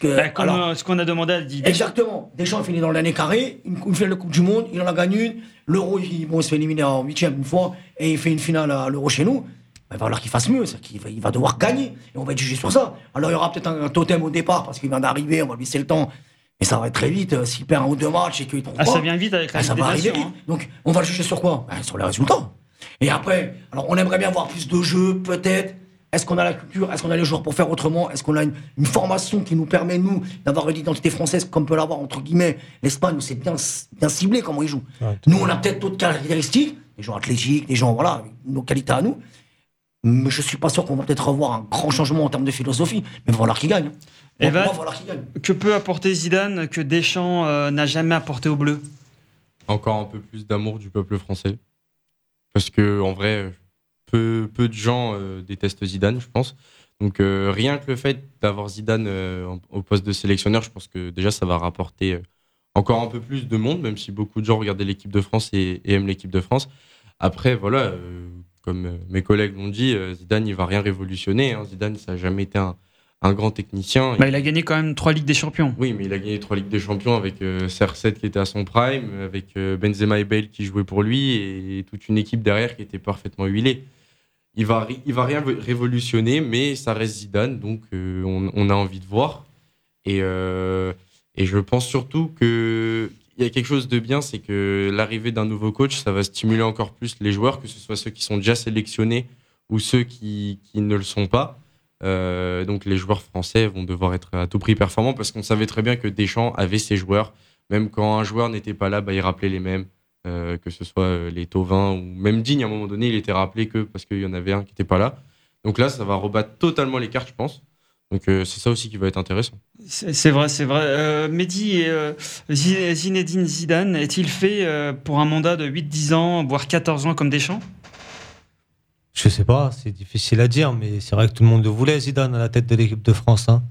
Comme ce qu'on a demandé à Didier. Exactement. Deschamps finit dans l'année carrée, une finale de Coupe du Monde, il en a gagné une. L'Euro, il se fait éliminer en 8e une fois, et il fait une finale à l'Euro chez nous. Il va falloir qu'il fasse mieux, il va devoir gagner, et on va être jugé sur ça. Alors il y aura peut-être un totem au départ, parce qu'il vient d'arriver, on va lui laisser le temps. Mais ça va être très vite, s'il perd 1 ou 2 matchs et qu'il trouve pas. Ça vient vite avec la ça va arriver vite. hein. Donc on va le juger sur quoi? Sur les résultats. Et après, alors on aimerait bien voir plus de jeux, peut-être. Est-ce qu'on a la culture? Est-ce qu'on a les joueurs pour faire autrement? Est-ce qu'on a une formation qui nous permet, nous, d'avoir une identité française comme peut l'avoir, entre guillemets, l'Espagne, où c'est bien ciblé comment ils jouent. Ouais, nous, on a peut-être d'autres caractéristiques, des gens athlétiques, des gens, voilà, nos qualités à nous. Mais je suis pas sûr qu'on va peut-être avoir un grand changement en termes de philosophie. Mais il va falloir qu'il gagne. Evan, que peut apporter Zidane que Deschamps n'a jamais apporté aux Bleus? Encore un peu plus d'amour du peuple français. Parce que, en vrai, peu de gens détestent Zidane, je pense. Donc, rien que le fait d'avoir Zidane au poste de sélectionneur, je pense que déjà, ça va rapporter encore un peu plus de monde, même si beaucoup de gens regardaient l'équipe de France et aiment l'équipe de France. Après, voilà, comme mes collègues l'ont dit, Zidane, il va rien révolutionner. Hein. Zidane, ça n'a jamais été un grand technicien. Il a gagné quand même 3 Ligues des Champions. Oui, mais il a gagné 3 Ligues des Champions avec CR7 qui était à son prime, avec Benzema et Bale qui jouaient pour lui, et toute une équipe derrière qui était parfaitement huilée. Il va rien révolutionner, mais ça reste Zidane, donc on a envie de voir. Et je pense surtout qu'il y a quelque chose de bien, c'est que l'arrivée d'un nouveau coach, ça va stimuler encore plus les joueurs, que ce soit ceux qui sont déjà sélectionnés ou ceux qui ne le sont pas. Donc les joueurs français vont devoir être à tout prix performants, parce qu'on savait très bien que Deschamps avait ses joueurs. Même quand un joueur n'était pas là, il rappelait les mêmes. Que ce soit les Thauvin ou même Digne, à un moment donné, il était rappelé que parce qu'il y en avait un qui n'était pas là. Donc là, ça va rebattre totalement les cartes, je pense. Donc c'est ça aussi qui va être intéressant. C'est vrai. Mehdi, Zinedine Zidane est-il fait pour un mandat de 8-10 ans, voire 14 ans comme Deschamps? Je sais pas, c'est difficile à dire, mais c'est vrai que tout le monde le voulait, Zidane, à la tête de l'équipe de France. Hein.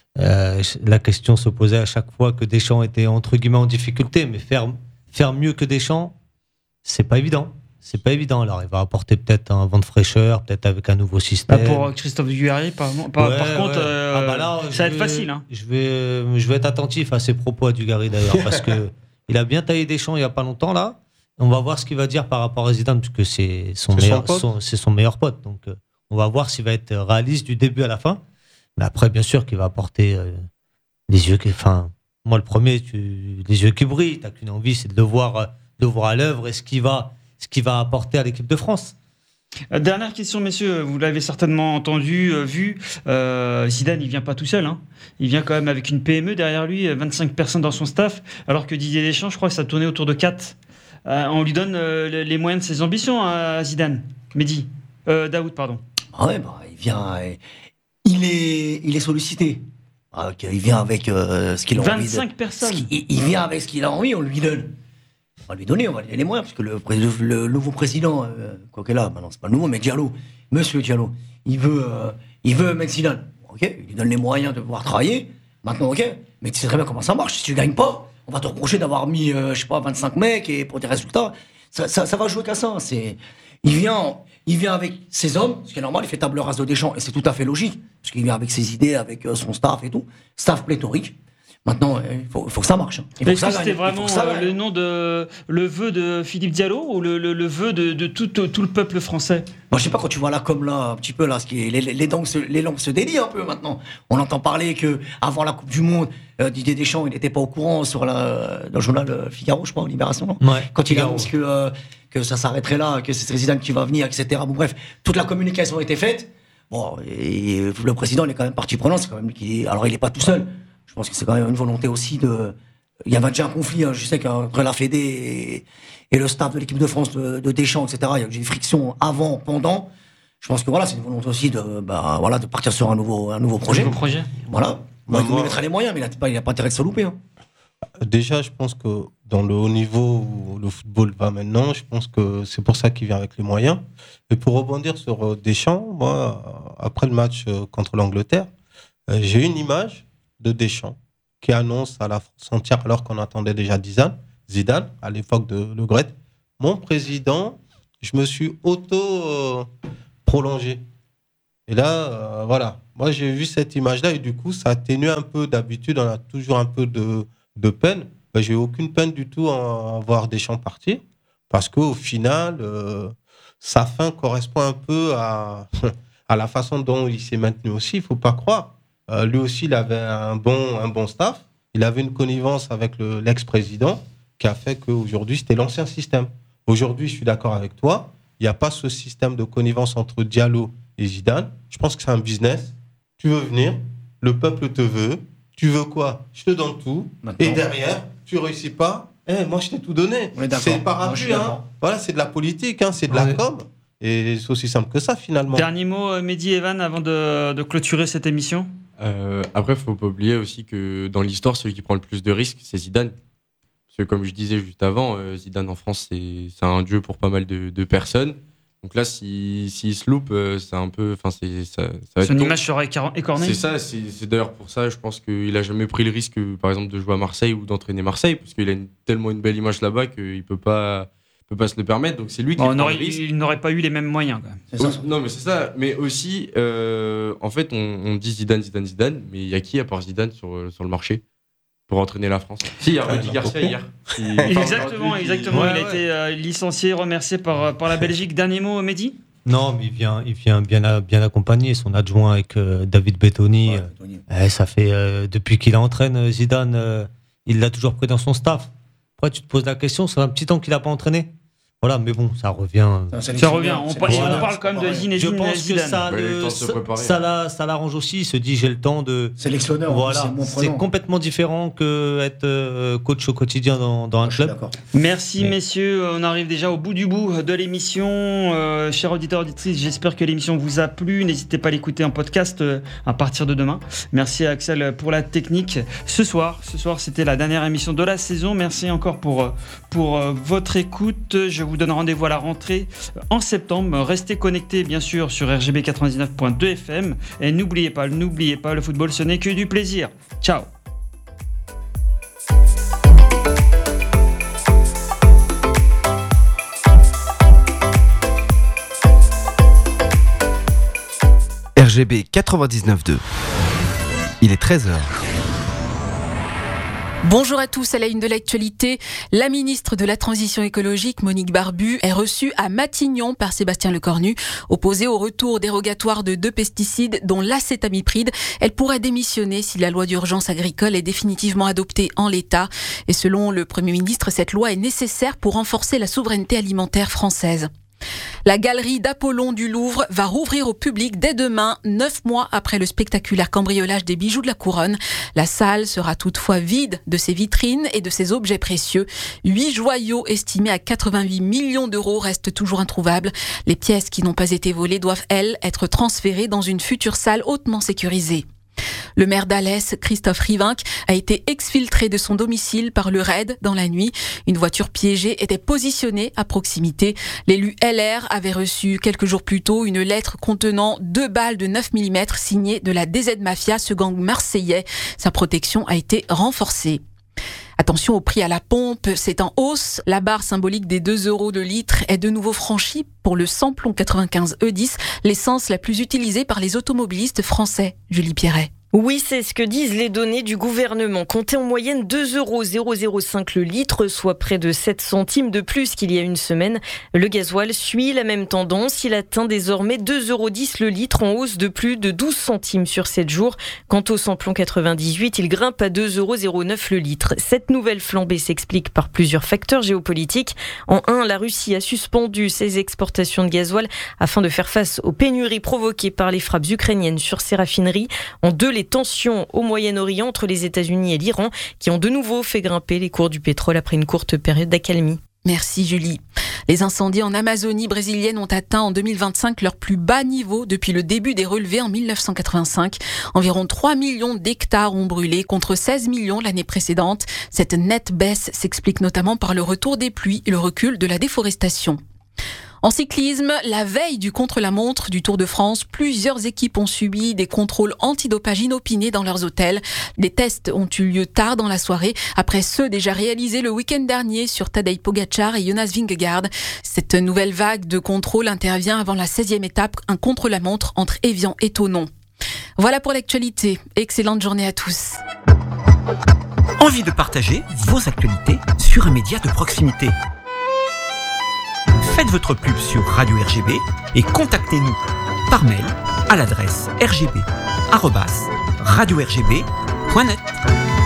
La question se posait à chaque fois que Deschamps était entre guillemets en difficulté, mais faire mieux que Deschamps, c'est pas évident. C'est pas évident. Alors, il va apporter peut-être un vent de fraîcheur, peut-être avec un nouveau système. Pour Christophe Dugarry, par contre, là, ça va être facile. Hein. Je vais être attentif à ses propos à Dugarry, d'ailleurs, parce que il a bien taillé Deschamps il y a pas longtemps, là. On va voir ce qu'il va dire par rapport à Zidane, puisque c'est son meilleur pote. Donc, on va voir s'il va être réaliste du début à la fin. Mais après, bien sûr, qu'il va apporter les yeux qui... Enfin, moi, le premier, les yeux qui brillent. T'as qu'une envie, c'est de le voir à l'œuvre et ce qu'il va apporter à l'équipe de France. Dernière question, messieurs. Vous l'avez certainement entendu, vu. Zidane, il vient pas tout seul. Hein. Il vient quand même avec une PME derrière lui, 25 personnes dans son staff, alors que Didier Deschamps, je crois que ça tournait autour de 4. On lui donne les moyens de ses ambitions à Zidane. Mehdi. Daoud, pardon. Ouais, il vient... Il est sollicité. Il vient avec ce qu'il a envie. 25 personnes. Il vient avec ce qu'il a envie, on lui donne. On va lui donner les moyens, parce que le nouveau président, quoi qu'il a, maintenant c'est pas le nouveau, mais Diallo, Monsieur Diallo, il veut mettre Zidane. Ok, il lui donne les moyens de pouvoir travailler. Maintenant, ok, mais tu sais très bien comment ça marche. Si tu gagnes pas, on va te reprocher d'avoir mis, 25 mecs et pour des résultats. Ça va jouer qu'à ça. Il vient avec ses hommes, ce qui est normal, il fait table rase de Deschamps, et c'est tout à fait logique, parce qu'il vient avec ses idées, avec son staff et tout, staff pléthorique. Maintenant, il faut que ça marche. Est-ce que c'était vraiment le vœu de Philippe Diallo ou le vœu de tout le peuple français? Moi, je sais pas, quand tu vois la com là, un petit peu là, les langues se délient un peu maintenant. On entend parler que avant la Coupe du Monde, Didier Deschamps, il n'était pas au courant dans le journal Figaro, je crois, Libération, non? Ouais, quand il annonce que ça s'arrêterait là, que c'est Zidane qui va venir, etc. Bon, bref, toute la communication a été faite. Bon, et le président, il est quand même partie prenante. C'est quand même alors, il est pas tout seul. Je pense que c'est quand même une volonté aussi il y avait déjà un conflit, hein, je sais qu'entre la Fédé et le staff de l'équipe de France de Deschamps, etc. Il y a eu des frictions avant, pendant. Je pense que voilà, c'est une volonté aussi de partir sur un nouveau projet. Voilà. Il nous mettra les moyens, mais il n'a pas intérêt de se louper. Hein. Déjà, je pense que dans le haut niveau où le football va maintenant, je pense que c'est pour ça qu'il vient avec les moyens. Et pour rebondir sur Deschamps, moi, après le match contre l'Angleterre, j'ai une image de Deschamps qui annonce à la France entière, alors qu'on attendait déjà Zidane à l'époque de Le Gret, mon président, je me suis prolongé. Et là, voilà. Moi, j'ai vu cette image-là et du coup, ça atténue un peu. D'habitude, on a toujours un peu de peine. Ben, j'ai aucune peine du tout à voir Deschamps partir parce qu'au final, sa fin correspond un peu à la façon dont il s'est maintenu aussi. Il ne faut pas croire. Lui aussi, il avait un bon staff. Il avait une connivence avec l'ex-président qui a fait qu'aujourd'hui, c'était l'ancien système. Aujourd'hui, je suis d'accord avec toi. Il n'y a pas ce système de connivence entre Diallo et Zidane. Je pense que c'est un business. Tu veux venir, le peuple te veut. Tu veux quoi ? Je te donne tout. Maintenant. Et derrière, tu réussis pas. Moi, je t'ai tout donné. C'est parapluie. Voilà, c'est de la politique, c'est de la com. Et c'est aussi simple que ça, finalement. Dernier mot, Mehdi, Evan, avant de clôturer cette émission. Après, il ne faut pas oublier aussi que dans l'histoire, celui qui prend le plus de risques, c'est Zidane. Parce que comme je disais juste avant, Zidane en France, c'est un dieu pour pas mal de personnes. Donc là, s'il se loupe, c'est un peu... ça va son image sera écornée. C'est ça, c'est d'ailleurs pour ça, je pense qu'il n'a jamais pris le risque, par exemple, de jouer à Marseille ou d'entraîner Marseille, parce qu'il a tellement une belle image là-bas qu'il ne peut pas se le permettre. Donc c'est lui qui prend le risque. Il n'aurait pas eu les mêmes moyens, quand même. Non, mais c'est ça. Mais aussi, en fait, on dit Zidane, mais il y a qui à part Zidane sur le marché pour entraîner la France? Si, il y a Rudy Garcia hier. Exactement. Il a été licencié, remercié par la Belgique. Dernier mot, Mehdi? Non, mais il vient bien accompagné. Son adjoint avec David Bettoni. Ça fait depuis qu'il entraîne Zidane, il l'a toujours pris dans son staff. Après, tu te poses la question, ça fait un petit temps qu'il n'a pas entraîné. Voilà, mais bon, ça revient. On parle quand même de Zinedine. Je pense que ça l'arrange aussi. Il se dit, j'ai le temps de. Sélectionneur, voilà, c'est complètement différent que être coach au quotidien dans un club. Merci, messieurs. On arrive déjà au bout de l'émission. Chers auditeurs, auditrices, j'espère que l'émission vous a plu. N'hésitez pas à l'écouter en podcast à partir de demain. Merci à Axel pour la technique. Ce soir, c'était la dernière émission de la saison. Merci encore pour votre écoute. Je vous donne rendez-vous à la rentrée en septembre. Restez connectés bien sûr sur RGB 99.2 FM et n'oubliez pas, le football ce n'est que du plaisir. Ciao. RGB 99.2. Il est 13h. Bonjour à tous, à la une de l'actualité. La ministre de la Transition écologique, Monique Barbu, est reçue à Matignon par Sébastien Lecornu. Opposée au retour dérogatoire de 2 pesticides, dont l'acétamipride, elle pourrait démissionner si la loi d'urgence agricole est définitivement adoptée en l'état. Et selon le Premier ministre, cette loi est nécessaire pour renforcer la souveraineté alimentaire française. La galerie d'Apollon du Louvre va rouvrir au public dès demain, 9 mois après le spectaculaire cambriolage des bijoux de la couronne. La salle sera toutefois vide de ses vitrines et de ses objets précieux. 8 joyaux estimés à 88 millions d'euros restent toujours introuvables. Les pièces qui n'ont pas été volées doivent, elles, être transférées dans une future salle hautement sécurisée. Le maire d'Alès, Christophe Rivinc, a été exfiltré de son domicile par le RAID dans la nuit. Une voiture piégée était positionnée à proximité. L'élu LR avait reçu quelques jours plus tôt une lettre contenant 2 balles de 9 mm signées de la DZ Mafia, ce gang marseillais. Sa protection a été renforcée. Attention au prix à la pompe, c'est en hausse. La barre symbolique des 2 € de litre est de nouveau franchie pour le samplon 95 E10, l'essence la plus utilisée par les automobilistes français. Julie Pierret. Oui, c'est ce que disent les données du gouvernement. Comptez en moyenne 2,005 € le litre, soit près de 7 centimes de plus qu'il y a une semaine. Le gasoil suit la même tendance. Il atteint désormais 2,10 € le litre, en hausse de plus de 12 centimes sur 7 jours. Quant au samplon 98, il grimpe à 2,09 € le litre. Cette nouvelle flambée s'explique par plusieurs facteurs géopolitiques. En 1, la Russie a suspendu ses exportations de gasoil afin de faire face aux pénuries provoquées par les frappes ukrainiennes sur ses raffineries. En 2, les tensions au Moyen-Orient entre les États-Unis et l'Iran qui ont de nouveau fait grimper les cours du pétrole après une courte période d'accalmie. Merci Julie. Les incendies en Amazonie brésilienne ont atteint en 2025 leur plus bas niveau depuis le début des relevés en 1985. Environ 3 millions d'hectares ont brûlé contre 16 millions l'année précédente. Cette nette baisse s'explique notamment par le retour des pluies et le recul de la déforestation. En cyclisme, la veille du contre-la-montre du Tour de France, plusieurs équipes ont subi des contrôles antidopage inopinés dans leurs hôtels. Les tests ont eu lieu tard dans la soirée, après ceux déjà réalisés le week-end dernier sur Tadej Pogacar et Jonas Vingegaard. Cette nouvelle vague de contrôle intervient avant la 16e étape, un contre-la-montre entre Évian et Thonon. Voilà pour l'actualité. Excellente journée à tous. Envie de partager vos actualités sur un média de proximité? Faites votre pub sur Radio RGB et contactez-nous par mail à l'adresse rgb@radiorgb.net.